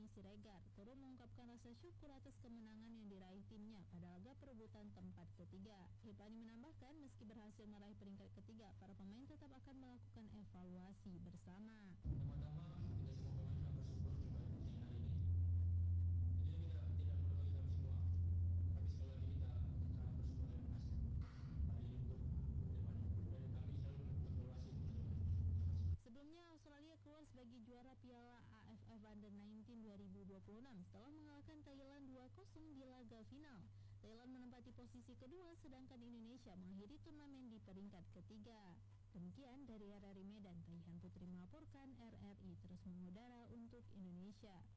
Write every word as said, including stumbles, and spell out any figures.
Denny Siregar turut mengungkapkan rasa syukur atas kemenangan yang diraih timnya pada laga perebutan tempat ketiga. Ripani menambahkan meski berhasil meraih peringkat ketiga, para pemain tetap akan melakukan evaluasi bersama. Pertama-tama kita semua pemain akan bersyukur pada pertandingan hari ini. Jadi kita tidak perlu bagi kami semua, tapi sekali lagi kita akan bersyukur dan kasih hari ini untuk depannya. Dan kami selalu evaluasi untuk depan. Sebelumnya, Australia keluar sebagai juara Piala A F F Under sembilan belas dua ribu dua puluh enam setelah mengalahkan Thailand dua kosong di laga final. Thailand menempati posisi kedua, sedangkan Indonesia mengakhiri turnamen di peringkat ketiga. Demikian dari R R I Medan, Taihan Putri melaporkan. R R I terus mengudara untuk Indonesia.